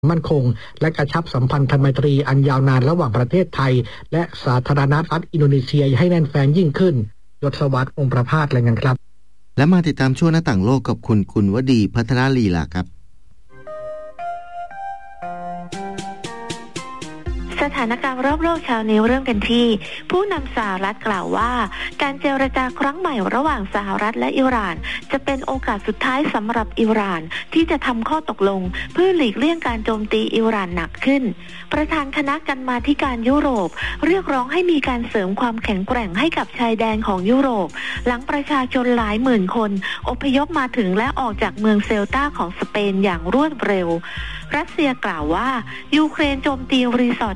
มั่นคงและกระชับสัมพันธไมตรีอันยาวนานระหว่างประเทศไทยและสาธารณรัฐอินโดนีเซียให้แน่นแฟ้นยิ่งขึ้นยศวัฒน์องค์ประภาสรายงานครับและมาติดตามช่วงหน้าต่างโลกกับคุณกุลวดีพัฒนาลีลาครับสถานการณ์รอบโลกเช้านี้เริ่มกันที่ผู้นำสหรัฐกล่าวว่าการเจรจาครั้งใหม่ระหว่างสหรัฐและอิหร่านจะเป็นโอกาสสุดท้ายสำหรับอิหร่านที่จะทำข้อตกลงเพื่อหลีกเลี่ยงการโจมตีอิหร่านหนักขึ้นประธานคณะกรรมาธิการยุโรปเรียกร้องให้มีการเสริมความแข็งแกร่งให้กับชายแดนของยุโรปหลังประชาชนหลายหมื่นคนอพยพมาถึงและออกจากเมืองเซลตาของสเปนอย่างรวดเร็วรัสเซียกล่าวว่ายูเครนโจมตีรีสอร์ท